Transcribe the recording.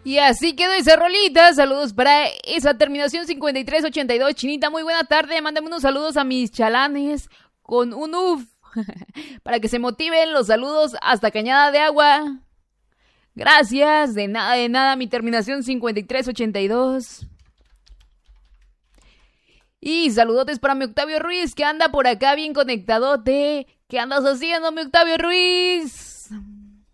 Y así quedó esa rolita. Saludos para esa terminación 5382. Chinita, muy buena tarde. Mándame unos saludos a mis chalanes con un uf. Para que se motiven los saludos hasta Cañada de Agua. Gracias, de nada, mi terminación 5382. Y saludotes para mi Octavio Ruiz, que anda por acá bien conectadote. ¿Qué andas haciendo, mi Octavio Ruiz?